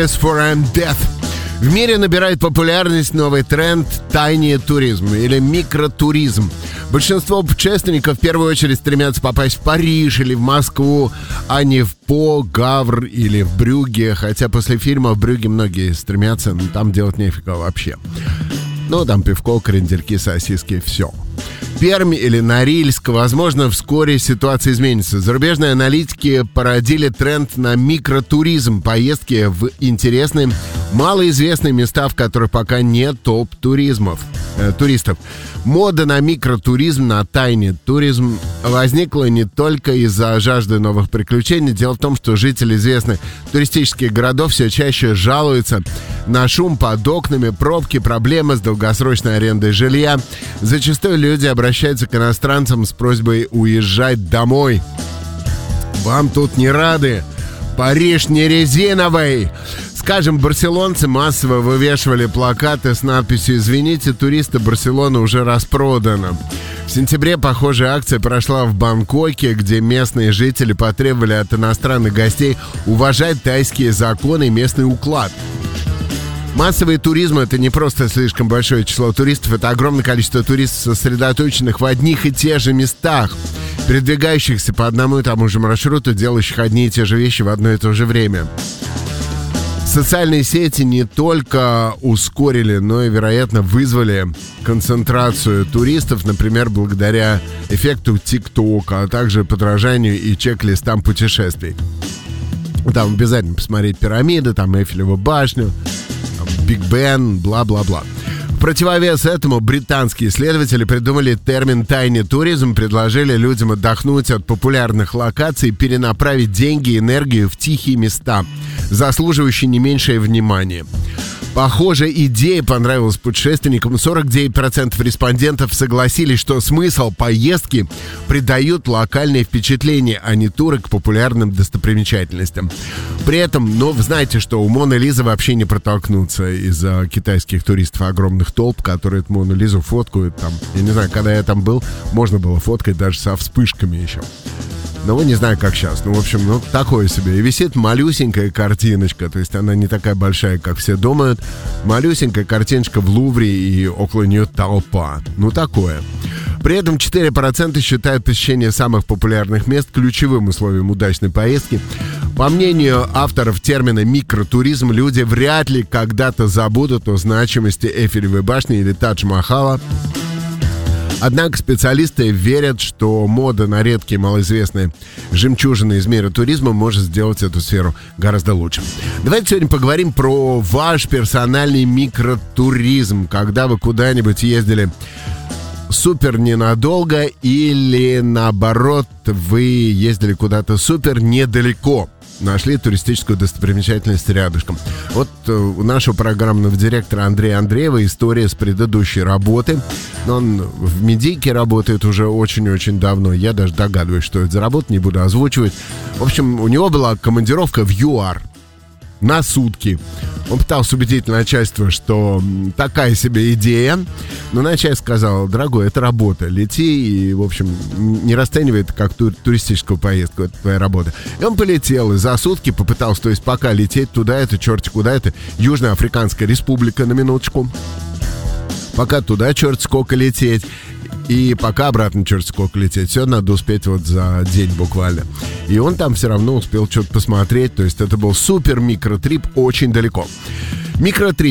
for I'm Death. В мире набирает популярность новый тренд «тайный туризм» или микротуризм. Большинство путешественников в первую очередь стремятся попасть в Париж или в Москву, а не в По, Гавр или в Брюгге. Хотя после фильма в Брюгге многие стремятся, но там делать нефига вообще. Ну, там пивко, крендельки, сосиски, все. Пермь или Норильск, возможно, вскоре ситуация изменится. Зарубежные аналитики породили тренд на микротуризм, поездки в интересные, малоизвестные места, в которых пока нет топ-туристов. Мода на микротуризм, на тайный туризм возникла не только из-за жажды новых приключений. Дело в том, что жители известных туристических городов все чаще жалуются на шум под окнами, пробки, проблемы с долгосрочной арендой жилья. Зачастую люди обращаются к иностранцам с просьбой уезжать домой. Вам тут не рады. Париж не резиновый. Скажем, барселонцы массово вывешивали плакаты с надписью «Извините, туристы Барселоны уже распродано». В сентябре похожая акция прошла в Бангкоке, где местные жители потребовали от иностранных гостей уважать тайские законы и местный уклад. Массовый туризм — это не просто слишком большое число туристов, это огромное количество туристов, сосредоточенных в одних и тех же местах, передвигающихся по одному и тому же маршруту, делающих одни и те же вещи в одно и то же время. Социальные сети не только ускорили, но и, вероятно, вызвали концентрацию туристов, например, благодаря эффекту ТикТока, а также подражанию и чек-листам путешествий. Там обязательно посмотреть пирамиды, там Эйфелеву башню, Биг Бен, бла-бла-бла. В противовес этому британские исследователи придумали термин «тайный туризм», предложили людям отдохнуть от популярных локаций и перенаправить деньги и энергию в тихие места, заслуживающие не меньшее внимание. Похоже, идея понравилась путешественникам. 49% респондентов согласились, что смысл поездки придают локальные впечатления, а не туры к популярным достопримечательностям. При этом, вы знаете, что у Моны Лизы вообще не протолкнуться из-за китайских туристов огромных толп, которые эту Мону Лизу фоткают. Там, я не знаю, когда я там был, можно было фоткать даже со вспышками еще. Не знаю, как сейчас. В общем, такое себе. И висит малюсенькая картиночка. То есть она не такая большая, как все думают. Малюсенькая картиночка в Лувре, и около нее толпа. Такое. При этом 4% считают посещение самых популярных мест ключевым условием удачной поездки. По мнению авторов термина «микротуризм», люди вряд ли когда-то забудут о значимости Эйфелевой башни или Тадж-Махала. Однако специалисты верят, что мода на редкие малоизвестные жемчужины из мира туризма может сделать эту сферу гораздо лучше. Давайте сегодня поговорим про ваш персональный микротуризм, когда вы куда-нибудь ездили супер ненадолго или, наоборот, вы ездили куда-то супер недалеко. Нашли туристическую достопримечательность рядышком. У нашего программного директора Андрея Андреева история с предыдущей работы. Он в медийке работает уже очень-очень давно. Я даже догадываюсь, что это за работа, не буду озвучивать. В общем, у него была командировка в ЮАР на сутки. Он пытался убедить начальство, что такая себе идея. Но начальство сказало: дорогой, это работа, лети. И, в общем, не расценивай это как туристическую поездку, это твоя работа. И он полетел, и за сутки попытался, то есть пока лететь туда, это черти куда, это Южная Африканская Республика, на минуточку. Пока туда черти сколько лететь. И пока обратно черти сколько лететь. Все надо успеть за день буквально. И он там все равно успел что-то посмотреть. То есть это был супер микротрип очень далеко. Микротрип